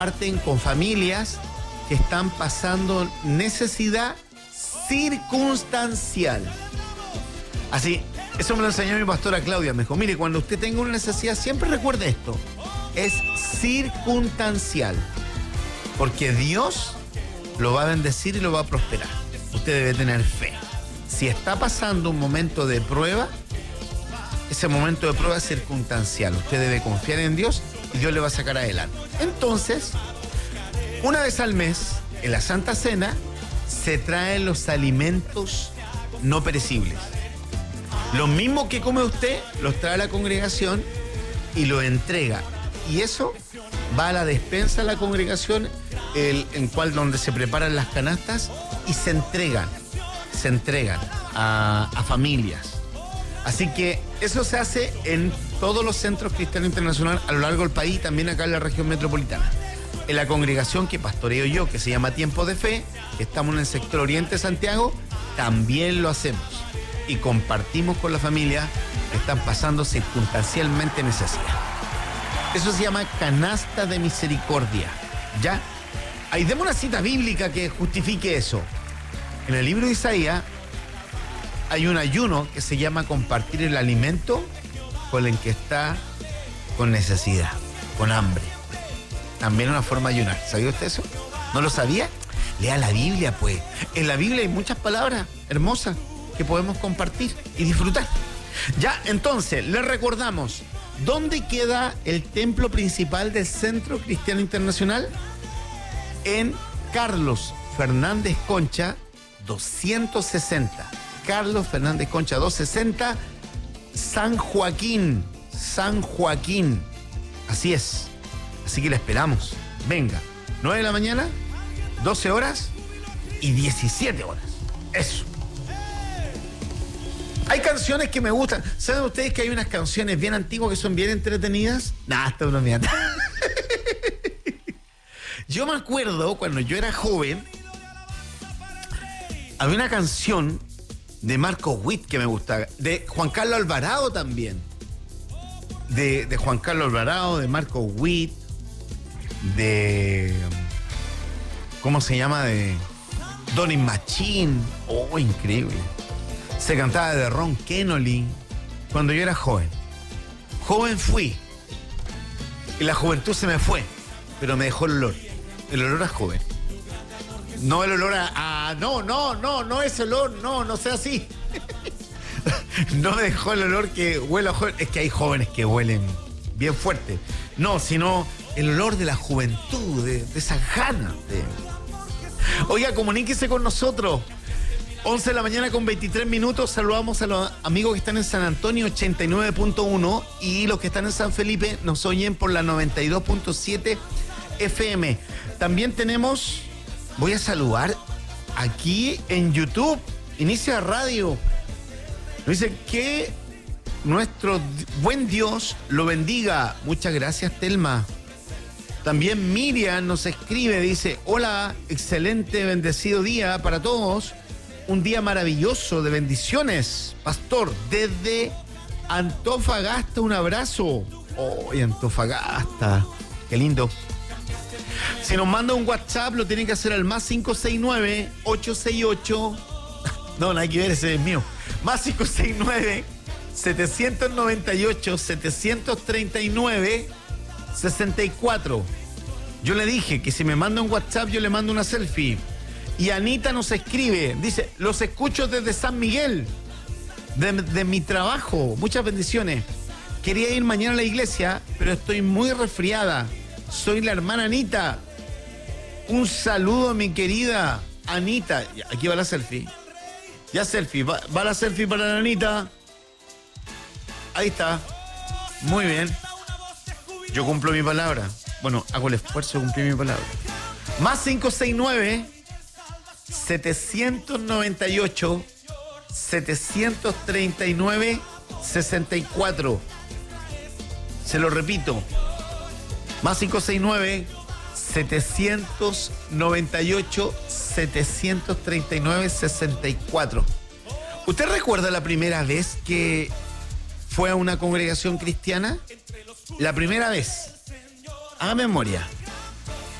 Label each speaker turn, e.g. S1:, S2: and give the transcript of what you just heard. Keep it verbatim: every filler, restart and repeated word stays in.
S1: comparten con familias que están pasando necesidad circunstancial. Así, eso me lo enseñó mi pastora Claudia. Me dijo, mire, cuando usted tenga una necesidad, siempre recuerde esto. Es circunstancial. Porque Dios lo va a bendecir y lo va a prosperar. Usted debe tener fe. Si está pasando un momento de prueba, ese momento de prueba es circunstancial. Usted debe confiar en Dios y Dios le va a sacar adelante. Entonces, una vez al mes, en la Santa Cena, se traen los alimentos no perecibles. Lo mismo que come usted, los trae a la congregación y lo entrega. Y eso va a la despensa de la congregación, el, en cual donde se preparan las canastas y se entregan, se entregan a, a familias. Así que eso se hace en todos los centros cristianos internacionales a lo largo del país, también acá en la región metropolitana. En la congregación que pastoreo yo, que se llama Tiempo de Fe, que estamos en el sector oriente de Santiago, también lo hacemos. Y compartimos con la familia que están pasando circunstancialmente necesidad. Eso se llama canasta de misericordia. ¿Ya? Ahí demos una cita bíblica que justifique eso. En el libro de Isaías hay un ayuno que se llama compartir el alimento con el que está con necesidad, con hambre. También una forma de ayunar. ¿Sabía usted eso? ¿No lo sabía? Lea la Biblia, pues. En la Biblia hay muchas palabras hermosas que podemos compartir y disfrutar. Ya, entonces, les recordamos, ¿dónde queda el templo principal del Centro Cristiano Internacional? En Carlos Fernández Concha, doscientos sesenta. Carlos Fernández Concha, doscientos sesenta, San Joaquín, San Joaquín. Así es. Así que la esperamos. Venga, nueve de la mañana, doce horas y diecisiete horas. Eso. Hay canciones que me gustan. ¿Saben ustedes que hay unas canciones bien antiguas que son bien entretenidas? Nah, está bromeando. Yo me acuerdo cuando yo era joven, había una canción de Marco Witt que me gustaba, de Juan Carlos Alvarado también. De, de Juan Carlos Alvarado, de Marco Witt, de... ¿Cómo se llama? De Donny Machín. Oh, increíble. Se cantaba de Ron Kenoly cuando yo era joven. Joven fui. Y la juventud se me fue, pero me dejó el olor. El olor a joven. No el olor a... a no, no, no, no ese olor, no, no sea así. No me dejó el olor que huele a joven. Es que hay jóvenes que huelen bien fuerte. No, sino el olor de la juventud, de, de esas ganas. De... Oiga, comuníquese con nosotros. once de la mañana con veintitrés minutos. Saludamos a los amigos que están en San Antonio ochenta y nueve punto uno y los que están en San Felipe nos oyen por la noventa y dos punto siete F M. También tenemos, voy a saludar aquí en YouTube, Inicia Radio. Nos dice que nuestro buen Dios lo bendiga. Muchas gracias, Telma. También Miriam nos escribe, dice, hola, excelente, bendecido día para todos. Un día maravilloso de bendiciones, pastor, desde Antofagasta, un abrazo. Oh, Antofagasta, qué lindo. Si nos manda un WhatsApp, lo tienen que hacer al más cinco seis nueve, ocho seis ocho. No, no hay que ver, ese es mío. Más cinco seis nueve, siete nueve ocho, siete tres nueve, seis cuatro. Yo le dije que si me manda un WhatsApp, yo le mando una selfie. Y Anita nos escribe, dice, los escucho desde San Miguel, de, de mi trabajo. Muchas bendiciones. Quería ir mañana a la iglesia, pero estoy muy resfriada. Soy la hermana Anita. Un saludo, mi querida Anita. Aquí va la selfie. Ya selfie, va, va la selfie para la Anita. Ahí está. Muy bien. Yo cumplo mi palabra. Bueno, hago el esfuerzo de cumplir mi palabra. Más cinco seis nueve, siete nueve ocho, siete tres nueve, seis cuatro. Se lo repito. Más cinco seis nueve, siete nueve ocho, siete tres nueve, seis cuatro. ¿Usted recuerda la primera vez que fue a una congregación cristiana? La primera vez. Haga memoria.